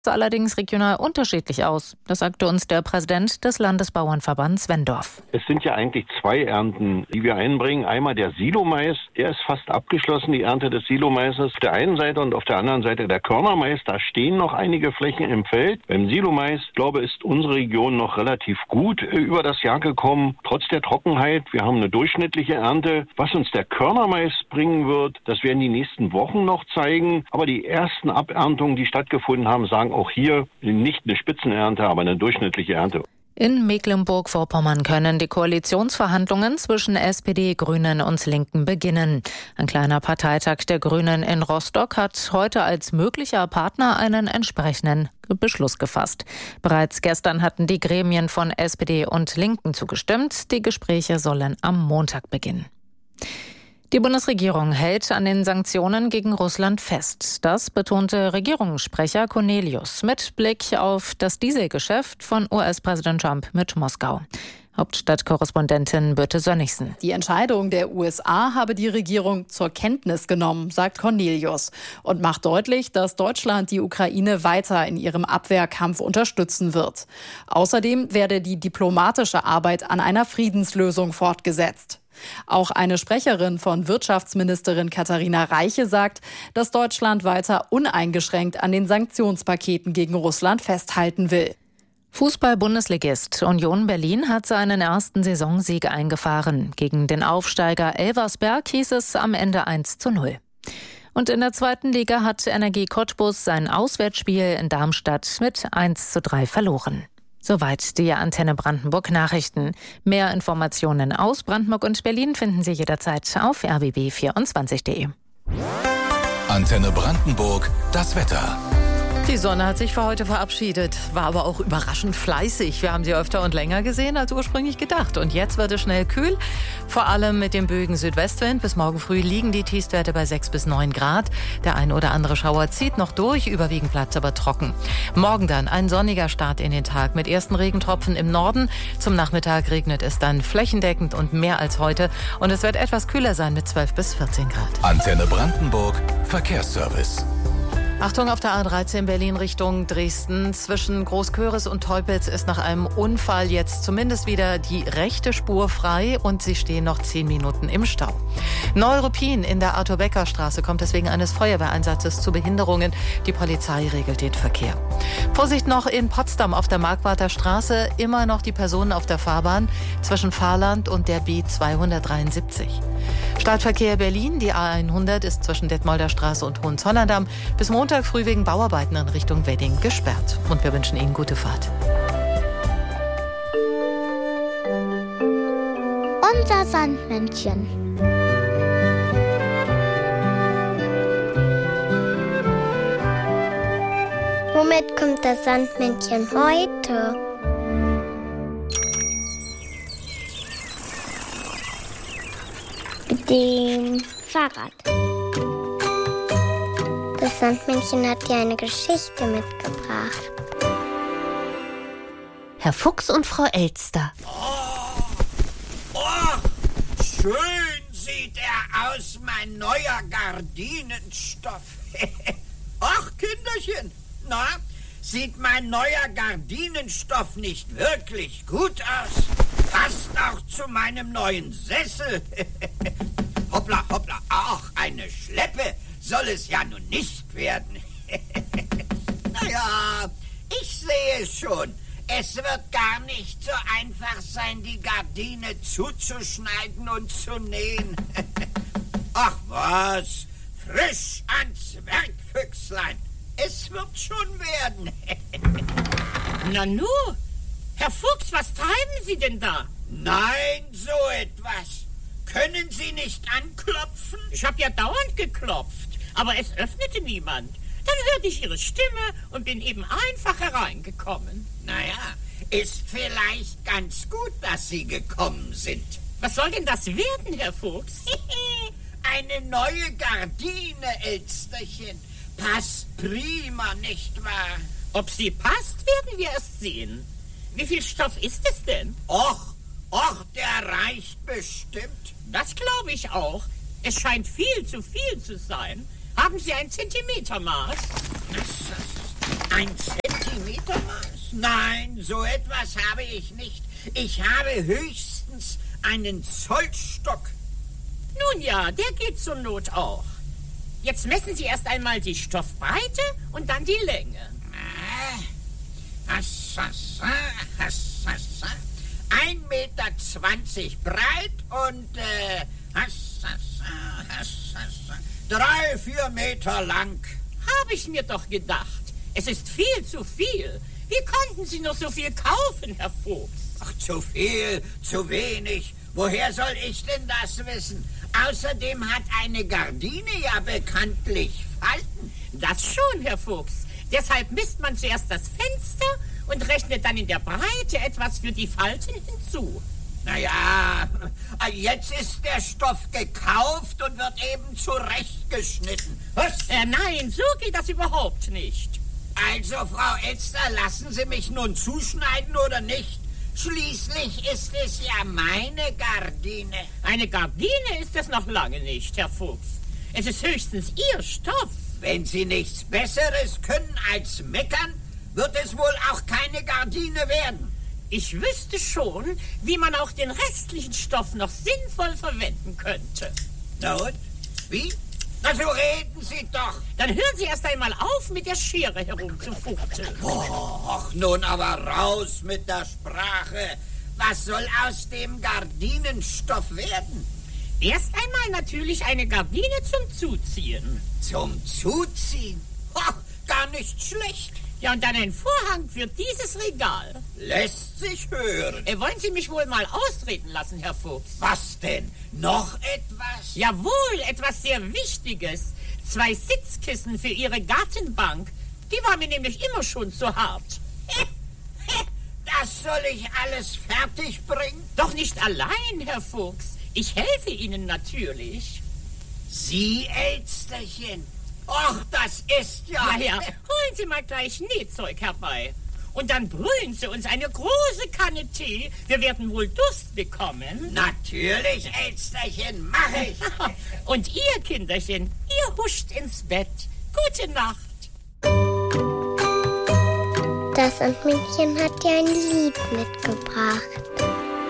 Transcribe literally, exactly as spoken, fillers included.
allerdings regional unterschiedlich aus. Das sagte uns der Präsident des Landesbauernverbands Wendorf. Es sind ja eigentlich zwei Ernten, die wir einbringen. Einmal der Silomais, der ist fast abgeschlossen, die Ernte des Silomaises auf der einen Seite und auf der anderen Seite der Körnermais. Da stehen noch einige Flächen im Feld. Beim Silomais, glaube ich, ist unsere Region noch relativ gut über das Jahr gekommen, trotz der Trockenheit. Wir haben eine durchschnittliche Ernte. Was uns der Körnermais bringen wird, das werden die nächsten Wochen noch zeigen. Aber die ersten Aberntungen, die stattgefunden haben, sagen auch hier nicht eine Spitzenernte, aber eine durchschnittliche Ernte. In Mecklenburg-Vorpommern können die Koalitionsverhandlungen zwischen S P D, Grünen und Linken beginnen. Ein kleiner Parteitag der Grünen in Rostock hat heute als möglicher Partner einen entsprechenden Beschluss gefasst. Bereits gestern hatten die Gremien von S P D und Linken zugestimmt. Die Gespräche sollen am Montag beginnen. Die Bundesregierung hält an den Sanktionen gegen Russland fest. Das betonte Regierungssprecher Cornelius mit Blick auf das Dieselgeschäft von U S-Präsident Trump mit Moskau. Hauptstadtkorrespondentin Birte Sönnigsen. Die Entscheidung der U S A habe die Regierung zur Kenntnis genommen, sagt Cornelius, und macht deutlich, dass Deutschland die Ukraine weiter in ihrem Abwehrkampf unterstützen wird. Außerdem werde die diplomatische Arbeit an einer Friedenslösung fortgesetzt. Auch eine Sprecherin von Wirtschaftsministerin Katharina Reiche sagt, dass Deutschland weiter uneingeschränkt an den Sanktionspaketen gegen Russland festhalten will. Fußball-Bundesligist Union Berlin hat seinen ersten Saisonsieg eingefahren. Gegen den Aufsteiger Elversberg hieß es am Ende eins zu null. Und in der zweiten Liga hat Energie Cottbus sein Auswärtsspiel in Darmstadt mit eins zu drei verloren. Soweit die Antenne Brandenburg Nachrichten. Mehr Informationen aus Brandenburg und Berlin finden Sie jederzeit auf r b b vierundzwanzig punkt de. Antenne Brandenburg, das Wetter. Die Sonne hat sich für heute verabschiedet, war aber auch überraschend fleißig. Wir haben sie öfter und länger gesehen als ursprünglich gedacht. Und jetzt wird es schnell kühl, vor allem mit dem böigen Südwestwind. Bis morgen früh liegen die Tiefstwerte bei sechs bis neun Grad. Der ein oder andere Schauer zieht noch durch, überwiegend bleibt es aber trocken. Morgen dann ein sonniger Start in den Tag mit ersten Regentropfen im Norden. Zum Nachmittag regnet es dann flächendeckend und mehr als heute. Und es wird etwas kühler sein mit zwölf bis vierzehn Grad. Antenne Brandenburg, Verkehrsservice. Achtung, auf der A dreizehn Berlin Richtung Dresden. Zwischen Großköris und Teupitz ist nach einem Unfall jetzt zumindest wieder die rechte Spur frei und Sie stehen noch zehn Minuten im Stau. Neuruppin in der Arthur-Becker-Straße kommt es wegen eines Feuerwehreinsatzes zu Behinderungen. Die Polizei regelt den Verkehr. Vorsicht noch in Potsdam auf der Markwarter Straße. Immer noch die Personen auf der Fahrbahn zwischen Fahrland und der B zweihundertdreiundsiebzig. Stadtverkehr Berlin, die A hundert ist zwischen Detmolder Straße und Hohenzollern-Damm bis Montag früh wegen Bauarbeiten in Richtung Wedding gesperrt. Und wir wünschen Ihnen gute Fahrt. Unser Sandmännchen. Womit kommt das Sandmännchen heute? Mit dem Fahrrad. Das Sandmännchen hat dir eine Geschichte mitgebracht. Herr Fuchs und Frau Elster. Oh, oh, schön sieht er aus, mein neuer Gardinenstoff. Ach, Kinderchen, na, sieht mein neuer Gardinenstoff nicht wirklich gut aus? Passt auch zu meinem neuen Sessel. Hoppla, hoppla, ach, eine Schleppe soll es ja nun nicht werden. Naja, ich sehe schon. Es wird gar nicht so einfach sein, die Gardine zuzuschneiden und zu nähen. Ach was, frisch ans Werk, Füchslein. Es wird schon werden. Nanu, Herr Fuchs, was treiben Sie denn da? Nein, so etwas. Können Sie nicht anklopfen? Ich habe ja dauernd geklopft, aber es öffnete niemand. Dann hörte ich Ihre Stimme und bin eben einfach hereingekommen. Naja, ist vielleicht ganz gut, dass Sie gekommen sind. Was soll denn das werden, Herr Fuchs? Eine neue Gardine, Elsterchen. Passt prima, nicht wahr? Ob sie passt, werden wir erst sehen. Wie viel Stoff ist es denn? Och, och, der reicht bestimmt. Das glaube ich auch. Es scheint viel zu viel zu sein. Haben Sie ein Zentimetermaß? Ein Zentimetermaß? Nein, so etwas habe ich nicht. Ich habe höchstens einen Zollstock. Nun ja, der geht zur Not auch. Jetzt messen Sie erst einmal die Stoffbreite und dann die Länge. ein Meter zwanzig breit und äh, drei, vier Meter lang. Habe ich mir doch gedacht. Es ist viel zu viel. Wie konnten Sie noch so viel kaufen, Herr Fuchs? Ach, zu viel, zu wenig. Woher soll ich denn das wissen? Außerdem hat eine Gardine ja bekanntlich Falten. Das schon, Herr Fuchs. Deshalb misst man zuerst das Fenster und rechnet dann in der Breite etwas für die Falten hinzu. Naja, jetzt ist der Stoff gekauft und wird eben zurechtgeschnitten. Was? Äh, nein, so geht das überhaupt nicht. Also, Frau Elster, lassen Sie mich nun zuschneiden oder nicht? Schließlich ist es ja meine Gardine. Eine Gardine ist es noch lange nicht, Herr Fuchs. Es ist höchstens Ihr Stoff. Wenn Sie nichts Besseres können als meckern, wird es wohl auch keine Gardine werden. Ich wüsste schon, wie man auch den restlichen Stoff noch sinnvoll verwenden könnte. Na und? Wie? Na, so reden Sie doch. Dann hören Sie erst einmal auf, mit der Schere herumzufuchteln. Och, nun aber raus mit der Sprache. Was soll aus dem Gardinenstoff werden? Erst einmal natürlich eine Gardine zum Zuziehen. Zum Zuziehen? Och, gar nicht schlecht. Ja, und dann ein Vorhang für dieses Regal. Lässt sich hören. Äh, wollen Sie mich wohl mal ausreden lassen, Herr Fuchs? Was denn? Noch etwas? Jawohl, etwas sehr Wichtiges. Zwei Sitzkissen für Ihre Gartenbank. Die war mir nämlich immer schon zu hart. Das soll ich alles fertig bringen? Doch nicht allein, Herr Fuchs. Ich helfe Ihnen natürlich. Sie, Elsterchen? Och, das ist ja... Na ja, holen Sie mal gleich Nähzeug herbei. Und dann brühen Sie uns eine große Kanne Tee. Wir werden wohl Durst bekommen. Natürlich, Elsterchen, mach ich. Und ihr, Kinderchen, ihr huscht ins Bett. Gute Nacht. Das Sandmännchen hat dir ein Lied mitgebracht.